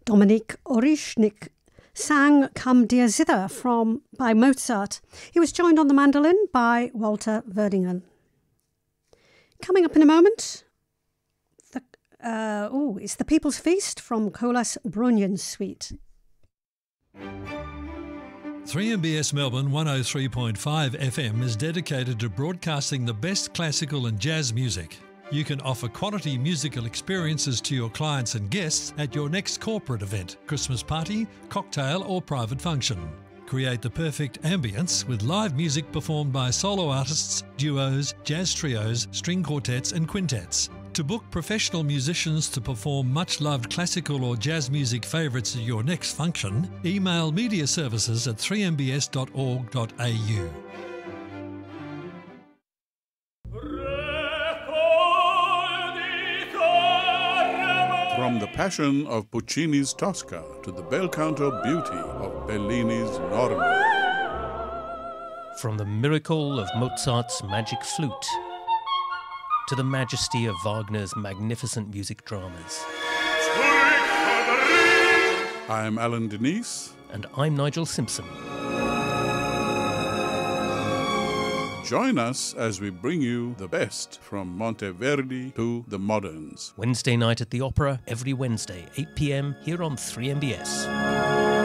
Dominique Orishnik sang Come Dear Zither by Mozart. He was joined on the mandolin by Walter Verdingen. Coming up in a moment, it's The People's Feast from Colas Brunyan's suite. 3MBS Melbourne 103.5 FM is dedicated to broadcasting the best classical and jazz music. You can offer quality musical experiences to your clients and guests at your next corporate event, Christmas party, cocktail or private function. Create the perfect ambience with live music performed by solo artists, duos, jazz trios, string quartets and quintets. To book professional musicians to perform much-loved classical or jazz music favourites at your next function, email mediaservices@3mbs.org.au. From the passion of Puccini's Tosca to the bel canto beauty of Bellini's Norma. From the miracle of Mozart's magic flute to the majesty of Wagner's magnificent music dramas. I'm Alan Denise. And I'm Nigel Simpson. Join us as we bring you the best from Monteverdi to the moderns. Wednesday night at the Opera, every Wednesday, 8 p.m, here on 3MBS.